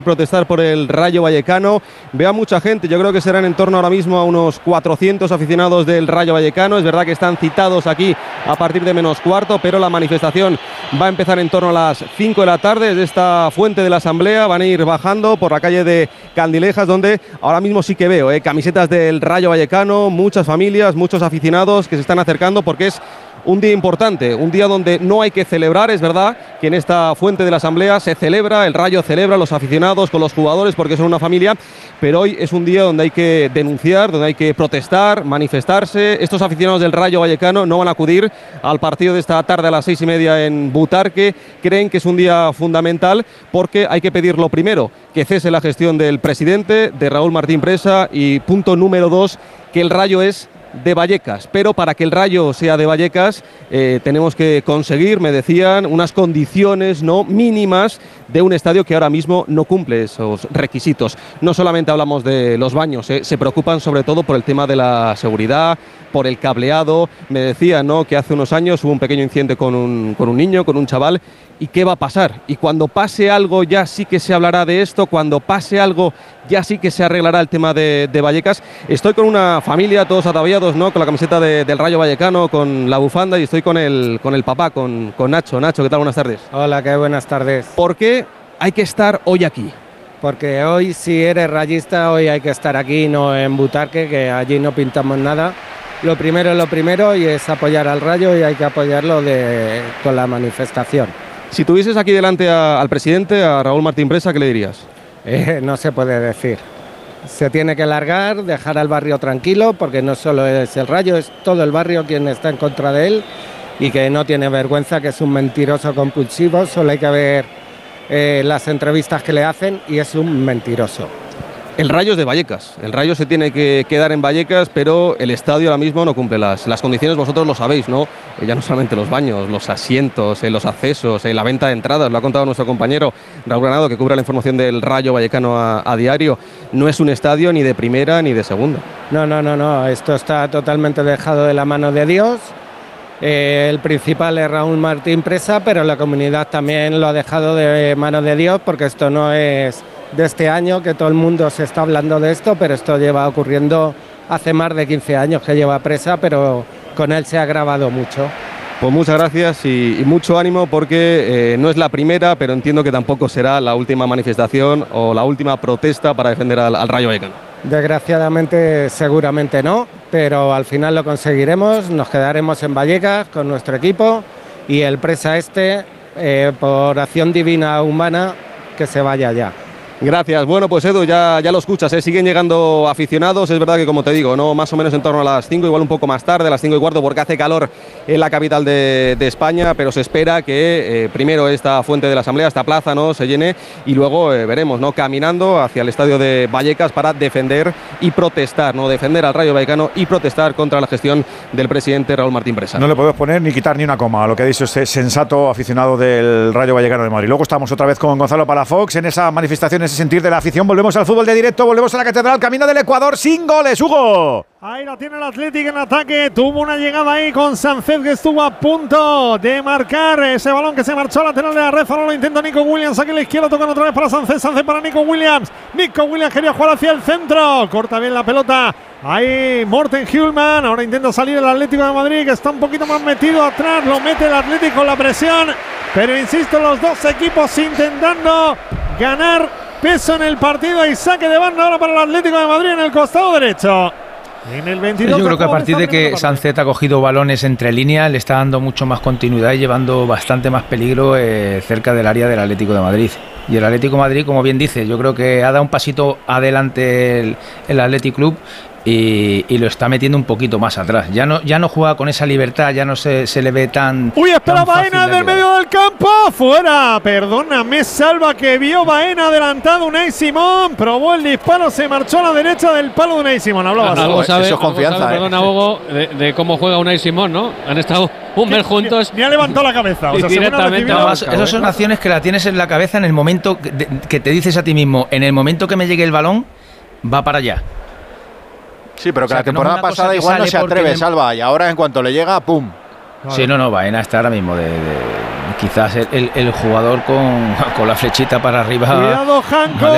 protestar por el Rayo Vallecano. Veo a mucha gente, yo creo que serán en torno ahora mismo a unos 400 aficionados del Rayo Vallecano. Es verdad que están citados aquí a partir de -15, pero la manifestación va a empezar en torno a las 5 de la tarde desde esta fuente de la Asamblea. Van a ir bajando por la calle de Candilejas, donde ahora mismo sí que veo camisetas del Rayo Vallecano, muchas familias, muchos aficionados que se están acercando porque es un día importante, un día donde no hay que celebrar. Es verdad que en esta fuente de la Asamblea se celebra, el Rayo celebra, los aficionados con los jugadores porque son una familia, pero hoy es un día donde hay que denunciar, donde hay que protestar, manifestarse. Estos aficionados del Rayo Vallecano no van a acudir al partido de esta tarde a las 6:30 en Butarque. Creen que es un día fundamental porque hay que pedir lo primero, que cese la gestión del presidente, de Raúl Martín Presa, y punto número 2, que el Rayo es de Vallecas, pero para que el Rayo sea de Vallecas tenemos que conseguir, me decían, unas condiciones no mínimas de un estadio que ahora mismo no cumple esos requisitos. No solamente hablamos de los baños, se preocupan sobre todo por el tema de la seguridad, por el cableado. Me decían, ¿no?, que hace unos años hubo un pequeño incidente con un niño, con un chaval. ¿Y qué va a pasar? Y cuando pase algo ya sí que se hablará de esto, cuando pase algo ya sí que se arreglará el tema de Vallecas. Estoy con una familia, todos ataviados, ¿no?, con la camiseta del Rayo Vallecano, con la bufanda, y estoy con el papá, con Nacho. Nacho, ¿qué tal? Buenas tardes. Hola, qué buenas tardes. ¿Por qué hay que estar hoy aquí? Porque hoy, si eres rayista, hoy hay que estar aquí, no en Butarque, que allí no pintamos nada. Lo primero es lo primero, y es apoyar al Rayo, y hay que apoyarlo con la manifestación. Si tuvieses aquí delante al presidente, a Raúl Martín Presa, ¿qué le dirías? No se puede decir. Se tiene que largar, dejar al barrio tranquilo, porque no solo es el Rayo, es todo el barrio quien está en contra de él, y que no tiene vergüenza, que es un mentiroso compulsivo. Solo hay que ver las entrevistas que le hacen, y es un mentiroso. El Rayo es de Vallecas, el Rayo se tiene que quedar en Vallecas, pero el estadio ahora mismo no cumple las condiciones. Vosotros lo sabéis, ¿no? Ya no solamente los baños, los asientos, los accesos, la venta de entradas, lo ha contado nuestro compañero Raúl Granado, que cubre la información del Rayo Vallecano a diario. No es un estadio ni de primera ni de segunda. No, esto está totalmente dejado de la mano de Dios. El principal es Raúl Martín Presa, pero la comunidad también lo ha dejado de mano de Dios, porque esto no es de este año, que todo el mundo se está hablando de esto, pero esto lleva ocurriendo hace más de 15 años que lleva Presa, pero con él se ha agravado mucho. Pues muchas gracias y mucho ánimo, porque no es la primera, pero entiendo que tampoco será la última manifestación o la última protesta para defender al Rayo Vallecano. Desgraciadamente, seguramente no, pero al final lo conseguiremos. Nos quedaremos en Vallecas con nuestro equipo, y el Presa por acción divina humana, que se vaya ya. Gracias. Bueno, pues Edu, ya lo escuchas, siguen llegando aficionados. Es verdad que, como te digo, no, más o menos en torno a las 5, igual un poco más tarde, a las 5:15, porque hace calor en la capital de España, pero se espera que primero esta fuente de la Asamblea, esta plaza, ¿no?, se llene, y luego veremos, ¿no?, caminando hacia el estadio de Vallecas para defender y protestar, ¿no?, defender al Rayo Vallecano y protestar contra la gestión del presidente Raúl Martín Presa. No le podemos poner ni quitar ni una coma a lo que ha dicho este sensato aficionado del Rayo Vallecano de Madrid. Luego estamos otra vez con Gonzalo Palafox en esa manifestación, sentir de la afición. Volvemos al fútbol de directo, volvemos a la Catedral, camino del Ecuador, sin goles. Hugo. Ahí la tiene el Athletic en ataque. Tuvo una llegada ahí con Sánchez, que estuvo a punto de marcar ese balón que se marchó a lateral de la red. Ahora lo intenta Nico Williams aquí a la izquierda, tocando otra vez para Sánchez. Sánchez para Nico Williams. Nico Williams quería jugar hacia el centro. Corta bien la pelota. Ahí Morten Hjulman. Ahora intenta salir el Atlético de Madrid, que está un poquito más metido atrás. Lo mete el Atlético con la presión. Pero insisto, los dos equipos intentando ganar peso en el partido, y saque de banda ahora para el Atlético de Madrid en el costado derecho. En el 22. Yo creo que a partir de que Sánchez ha cogido balones entre líneas, le está dando mucho más continuidad y llevando bastante más peligro cerca del área del Atlético de Madrid. Y el Atlético de Madrid, como bien dice, yo creo que ha dado un pasito adelante el Athletic Club, y lo está metiendo un poquito más atrás. Ya no juega con esa libertad, ya no se le ve tan. ¡Uy, espera Baena del medio del campo! ¡Fuera! Perdóname, salva, que vio Baena adelantado. Unai Simón probó el disparo, se marchó a la derecha del palo de Unai Simón. Hablabas. Algo sabe, eso es confianza. Perdona, Hugo, de cómo juega Unai Simón, ¿no? Han estado un mes juntos. Ni ha levantado la cabeza. O sea, directamente. Esas son acciones que la tienes en la cabeza en el momento que te dices a ti mismo, en el momento que me llegue el balón, va para allá. Sí, pero que la temporada pasada igual no se atreve, Salva, y ahora en cuanto le llega, ¡pum! Sí, no, Baena está ahora mismo quizás el jugador con la flechita para arriba. Cuidado, Janko,